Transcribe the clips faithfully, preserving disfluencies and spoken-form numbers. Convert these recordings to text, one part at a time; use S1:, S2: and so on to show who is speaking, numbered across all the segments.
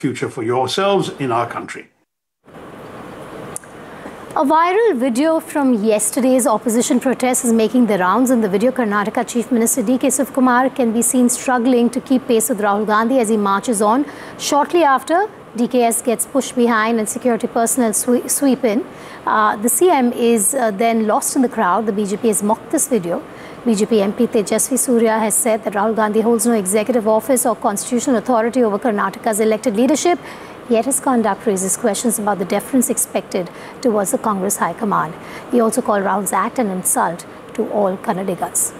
S1: future for yourselves in our country.
S2: A viral video from yesterday's opposition protest is making the rounds. In the video, Karnataka Chief Minister D K Shivakumar can be seen struggling to keep pace with Rahul Gandhi as he marches on. Shortly after, D K S gets pushed behind and security personnel swe sweep in. Uh, the C M is uh, then lost in the crowd. The B J P has mocked this video. B J P M P Tejasvi Surya has said that Rahul Gandhi holds no executive office or constitutional authority over Karnataka's elected leadership. Yet his conduct raises questions about the deference expected towards the Congress High Command. He also called Rahul's act an insult to all Kannadigas.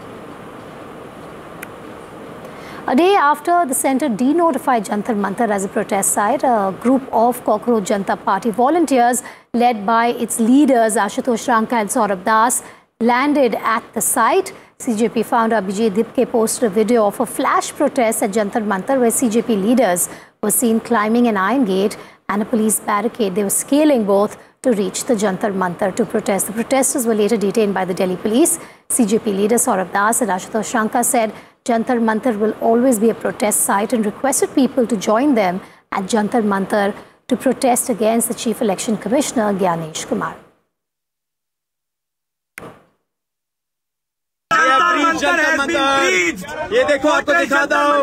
S2: A day after the centre denotified Jantar Mantar as a protest site, a group of Cockroach Janata Party volunteers led by its leaders Ashutosh Ranka and Saurabh Das landed at the site. C J P founder Abhijit Dipke posted a video of a flash protest at Jantar Mantar where C J P leaders were seen climbing an iron gate and a police barricade. They were scaling both to reach the Jantar Mantar to protest. The protesters were later detained by the Delhi police. C J P leader Saurabh Das and Ashutosh Ranka said Jantar Mantar will always be a protest site and requested people to join them at Jantar Mantar to protest against the Chief Election Commissioner Gyanesh Kumar.
S3: Jantar Mantar ये देखो आपको दिखाता हूँ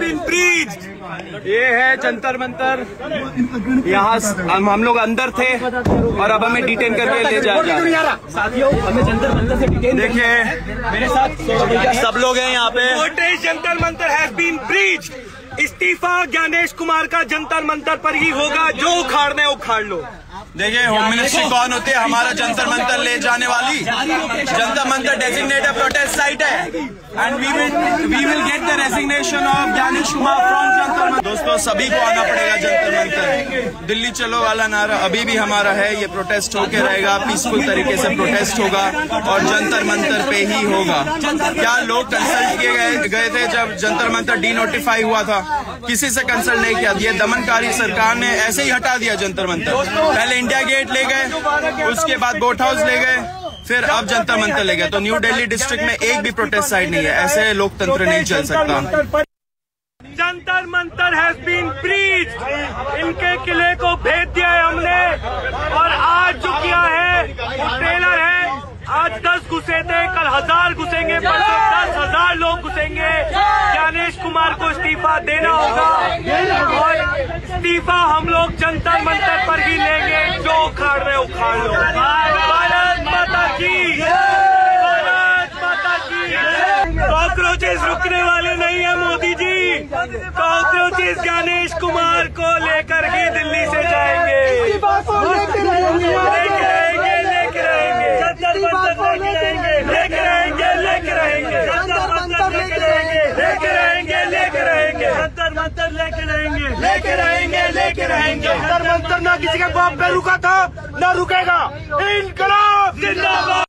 S3: ये है जंतर मंतर। यहाँ हम लोग अंदर थे और अब हमें डिटेन करके ले जाया जा रहा है। साथियों हमें जंतर मंतर से डिटेन देखिए मेरे साथ सब लोग हैं यहाँ पे। Jantar Mantar has been breached. इस्तीफा ज्ञानेश कुमार का जंतर मंतर पर ही होगा। जो उखाड़ना है उखाड़ लो। देखिए होम मिनिस्ट्री कौन होती है? हमारा जंतर मंतर ले जाने वाली। Jantar Mantar designated protest site है and we will we will get the resignation of Gyanesh Kumar from Jantar Mantar. दोस्तों सभी को आना पड़ेगा जंतर मंतर। दिल्ली चलो वाला नारा अभी भी हमारा है। ये प्रोटेस्ट होके रहेगा, पीसफुल तरीके से प्रोटेस्ट होगा और जंतर मंतर पे ही होगा। क्या लोग कंसल्ट किए गए गए थे जब जंतर मंतर डीनोटिफाई हुआ था? किसी से कंसल्ट नहीं किया। ये दमनकारी सरकार ने ऐसे ही हटा दिया जंतर मंतर। पहले इंडिया गेट ले गए, उसके बाद बोट हाउस ले गए, फिर अब जंतर मंतर ले गए। तो न्यू दिल्ली डिस्ट्रिक्ट में एक भी प्रोटेस्ट साइट नहीं है। ऐसे लोकतंत्र नहीं चल सकता। Jantar Mantar has been breached. इनके किले को भेज दिया है हमने और आज जो किया है वो ट्रेलर है। आज दस घुसे थे, कल हजार घुसेंगे, परसों दस हजार लोग घुसेंगे। ज्ञानेश कुमार को इस्तीफा देना होगा और इस्तीफा हम लोग जंतर मंतर पर ही लेंगे। जो उखाड़ रहे उखाड़ लो। भारत माता की, भारत माता की। कॉकरोचेस रुकने वाले नहीं है मोदी जी। कॉकरोचेस ज्ञानेश कुमार को लेकर ही दिल्ली से जाएंगे। लेके रहेंगे, लेके रहेंगे, जंतर मंतर लेके रहेंगे, लेके रहेंगे, लेके रहेंगे, जंतर मंतर लेके रहेंगे, लेके रहेंगे, लेके रहेंगे, जंतर मंतर लेके रहेंगे, लेके रहेंगे, लेके रहेंगे। जंतर मंतर ना किसी के बाप पे रुका था, ना रुकेगा। इनकलाब जिंदाबाद।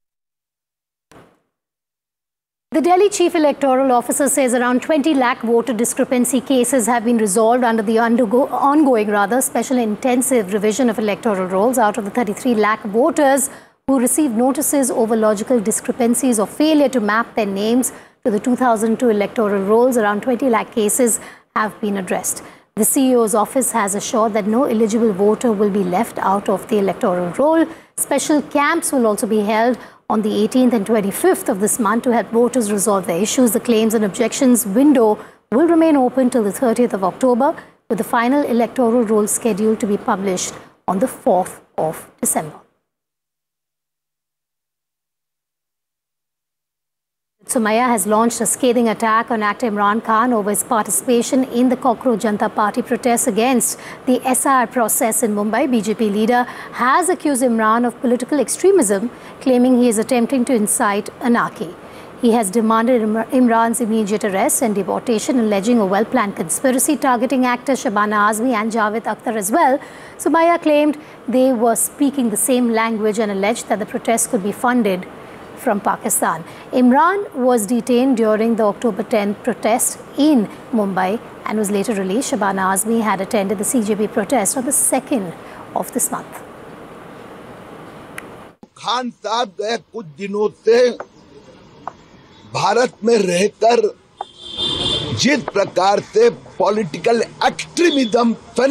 S2: The Delhi Chief Electoral Officer says around twenty lakh voter discrepancy cases have been resolved under the undergo ongoing rather special intensive revision of electoral rolls. Out of the thirty-three lakh voters who received notices over logical discrepancies or failure to map their names to the two thousand two electoral rolls, around twenty lakh cases have been addressed. The C E O's office has assured that no eligible voter will be left out of the electoral roll. Special camps will also be held on the eighteenth and twenty-fifth of this month to help voters resolve their issues. The claims and objections window will remain open till the thirtieth of October, with the final electoral roll scheduled to be published on the fourth of December. Somaiya has launched a scathing attack on actor Imran Khan over his participation in the Cockroach Janata Party protests against the S I R process in Mumbai. B J P leader has accused Imran of political extremism, claiming he is attempting to incite anarchy. He has demanded Imran's immediate arrest and deportation, alleging a well-planned conspiracy targeting actor Shabana Azmi and Javed Akhtar as well. Somaiya claimed they were speaking the same language and alleged that the protests could be funded from Pakistan. Imran was detained during the October tenth protest in Mumbai and was later released. Shabana Azmi had attended the C J P protest on the second of this month.
S4: Khan साहब गए कुछ दिनों से भारत में रहकर जिस प्रकार से पॉलिटिकल एक्सट्रीमिज्म